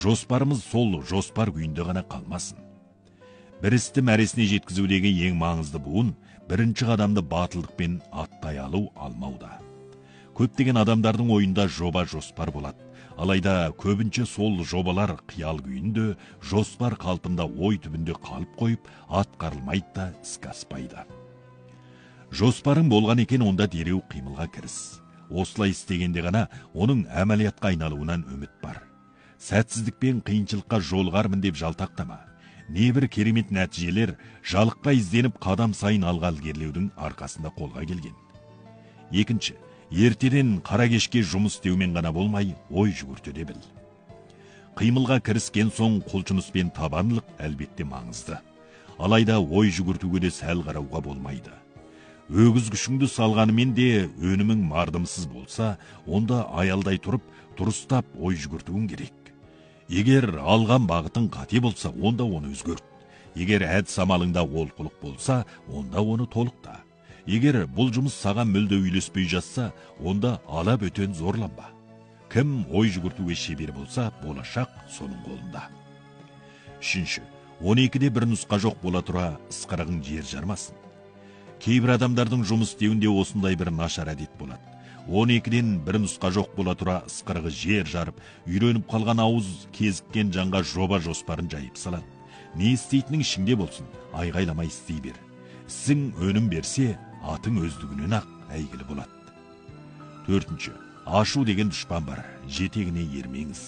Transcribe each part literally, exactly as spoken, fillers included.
Жоспарымыз сол жоспар күйінде ғана қалмасын. Бір істі мәресіне жеткізудегі ең маңызды буын бірінші қадамды батылдықпен аттай алу алмауда. Көптеген адамдардың ойында жоба жоспар болады. Алайда көбінше сол жобалар қиял күйінде, жоспар қалпында ой түбінде қалып қойып, атқарылмайды да іске аспайды. Жоспарың болған екен, онда дереу қимылға кіріс. Осылай істегенде ғана оның әмәлиятқа айналуынан үміт бар. Сәтсіздік пен қиыншылыққа жолғармын деп жалтақтама. Небір керемет нәтижелер жалыққа ізденіп қадам сайын алға ілгерілеудің арқасында қолға келген. Екінші, ертеден қара кешке жұмыс істеумен ғана болмай, ой жүгірте де біл. Қимылға кіріскен соң құлшыныс пен табандылық әлбетте маңызды. Алайда ой жүгіртуге де сәл қарауға болмайды. Өгіз күшіңді салғанымен де өнімің мардымсыз болса, онда аялдай тұрып, дұрыстап ой жүгіртуің керек. Егер алған бағытың қате болса, онда оны өзгерт. Егер әдіс амалыңда олқылық болса, онда оны толықта. Егер бұл жұмыс саған мүлде үйлеспей жатса, онда ала бөтен зорланба. Кім ой жүгіртуге шебер болса, болашақ соның қолында. Үшінші, он екіде бір нұсқа жоқ бола тұра, ысқырығың жер жармасын. Кейбір адамдардың жұмыс істеуінде осындай бір нашар әдет болады. он екіден бір нұсқа жоқ бола тұра, ысқырығы жер жарып, үйреніп қалған ауыз кезіккен жанға жоба жоспарын жайып салады. Не істейтінің ішіңде болсын, айғайламай істей бер. Ісің өнім берсе, атың өздігінен ақ әйгілі болады. Төртінші, ашу деген дұшпан бар, жетегіне ермеңіз.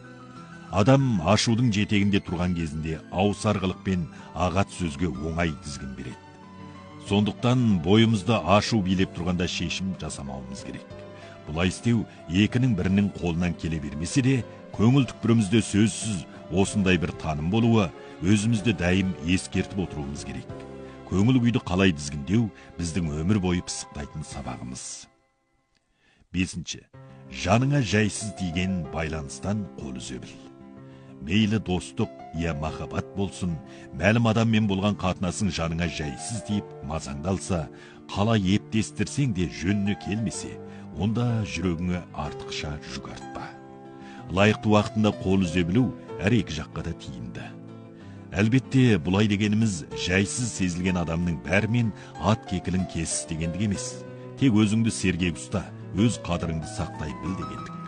Адам ашудың жетегінде тұрған кезінде аусарғылықпен ағат сөзге оңай тізгін береді. Сондықтан бойымызда ашу билеп тұрғанда шешім жасамауымыз керек. Бұлай істеу екінің бірінің қолынан келе бермесе де, көңіл түкпірімізде сөзсіз осындай бір таным болуы, өзімізді дайым ескертіп отыруымыз керек. Көңіл күйді қалай тізгіндеу біздің өмір бойы пысықтайтын сабағымыз. Бесінші, жаныңа жайсыз тиген байланыстан қол үзе біл. Мейлі достық, я махаббат болсын, мәлім адаммен болған қатынасың жаныңа жайсыз тиіп, мазаңдалса, қалай ептестірсең де жөніне келмесе, онда жүрегіңе артықша жүк артпа. Лайықты уақытында қол үзе білу әр екі жаққа да тиімді. Әлбетте, бұлай дегеніміз жайсыз сезілген адамның бәрімен ат кекілін кесіс дегендік емес. Тек өзіңді сергек ұста, өз қадіріңді сақтай біл дегендік.